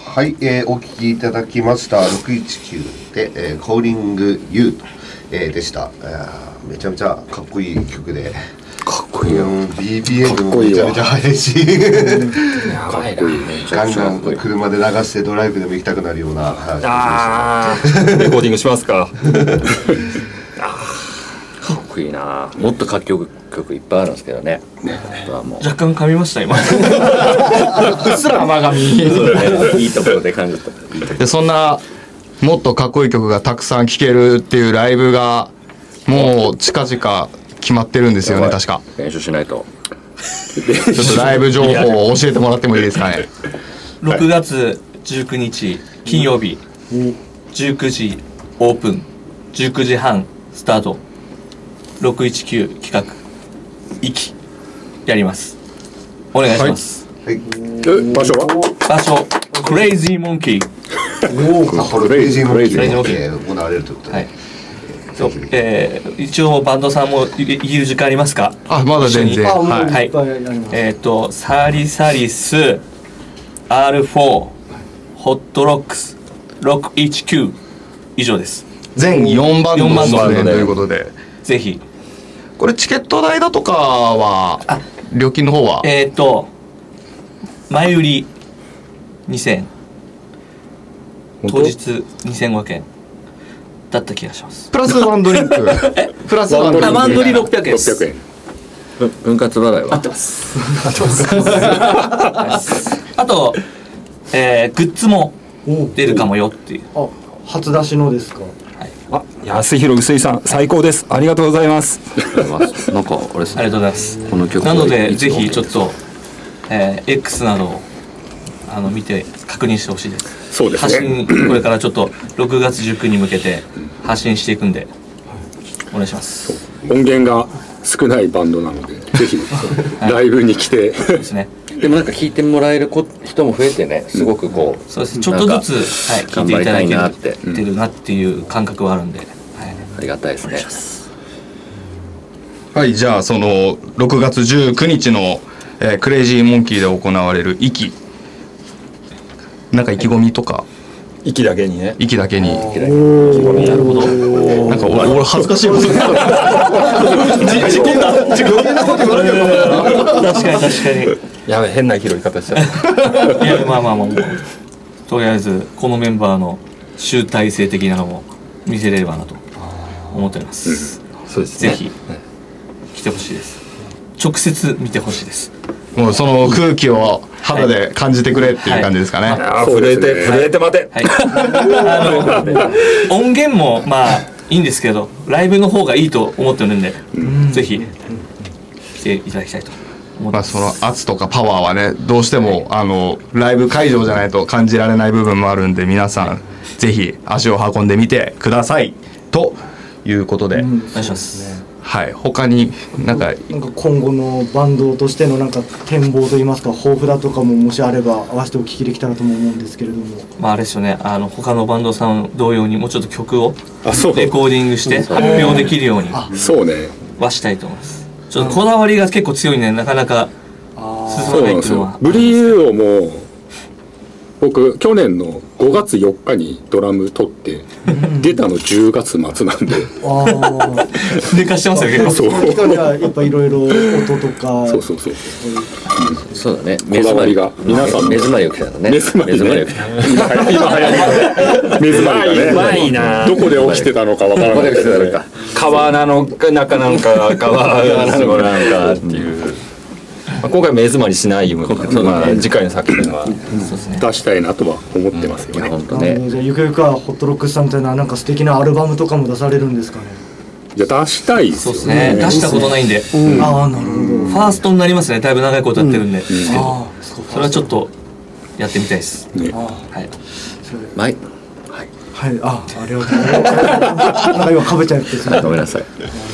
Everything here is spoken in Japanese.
はい、お聴きいただきました619で、コーリング You と、でした。めちゃめちゃかっこいい曲で、 かっこいいよ。 BPM もめちゃめちゃ速いし、 かっこいいね。 ガンガン車で流してドライブでも行きたくなるような。 レコーディングしますか。 かっこいいな。もっと歌曲いっぱいあるんですけどね。 若干噛みました今。うっすら甘噛み。 いいところで感じた。 でそんなもっとかっこいい曲がたくさん聴けるっていうライブがもう近々決まってるんですよね、確か。 練習しないと。 ちょっとライブ情報を教えてもらってもいいですかね。 6月19日金曜日19時オープン、19時半スタート、619企画息やります。お願いします。 はい。 場所は？ 場所クレイジーモンキー。 札幌クレイジーモンキーで行われるということで。 はい。一応バンドさんもいる時間ありますか？ あ、まだ全然。 はい。サリサリス R4 ホットロックス619以上です。 全4バンドの出演ということで、 ぜひ。 これチケット代だとかは料金の方は前売り2000円、当日2500円だった気がします。 プラスワンドリンクプラスワンドリンクワンドリ600円です。 600円。 分割払いは合ってます。あと、グッズも出るかもよっていう。 あ、初出しのですか。 あ、安弘薄井さん最高です。ありがとうございます。 なんかあれですね。 ありがとうございます。 この曲なのでぜひちょっと、X などを見て確認してほしいです。 そうですね。 発信これからちょっと6月19に向けて発信していくんでお願いします。 音源が少ないバンドなのでぜひライブに来て。 そうですね。 でもなんか聴いてもらえる人も増えてね、すごくこう、 そうです。ちょっとずつ聞いていただいてるなっていう感覚はあるんで、 ありがたいですね。 はい、じゃあその6月19日の、クレイジーモンキーで行われる息、なんか意気込みとか、 息だけにね。 息だけに、 なるほど。 なんか俺恥ずかしいこと言った。 確かに。 やべ、変な拾い方しちゃった。 いや、まあとりあえずこのメンバーの集大成的なのも見せれればなと思っております。 そうですね。 ぜひ来てほしいです。直接見てほしいです。 もうその空気を肌で感じてくれっていう感じですかね。 震えて待て。 はい。音源もまあいいんですけど、ライブの方がいいと思ってるんで、ぜひ来ていただきたいと思います。 その圧とかパワーはね、どうしてもライブ会場じゃないと感じられない部分もあるんで、皆さんぜひ足を運んでみてくださいということで、 お願いします。 はい。他になんか今後のバンドとしてのなんか展望といいますか、抱負だとかももしあれば合わせてお聞きできたらとも思うんですけれども。 まああれですよね。他のバンドさん同様にもうちょっと曲をレそうコーディングして発表できるようにそうね。 はしたいと思います。ちょっとこだわりが結構強いんで、なかなか進まないっていうのは。 ブリーオも僕去年の5月4日にドラム取って出たの10月末なんで。 寝かしてますよ結構。 そう人にはやっぱいろいろ音とか。 そうそうだね。 こだわりが皆さん目詰まりが来たのね。 目詰まりね。今流行り目詰まりがね。 うまいな。 どこで起きてたのかわからない。 川なのか中なのか川なのかっていう。今回目詰まりしないように、次回の作品は出したいなとは思ってますよね。 本当ね。 じゃあゆくゆくはホットロックスさんというのはなんか素敵なアルバムとかも出されるんですかね。 いや出したいですそうよですね。出したことないんで。 ああ、なるほど。 ファーストになりますね。だいぶ長いことやってるんで。 ああ、 それはちょっとやってみたいです。 ね。 はい。 はい。 はい、ありがとうございます。なんか今かぶっちゃってすみません。 ごめんなさい。